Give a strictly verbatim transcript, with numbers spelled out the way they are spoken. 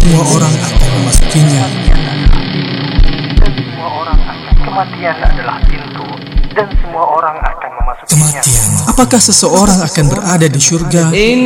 semua orang akan memasukinya. Dan semua orang akan kematian adalah pintu, dan semua orang akan memasukinya. Kematian. Apakah seseorang akan berada di surga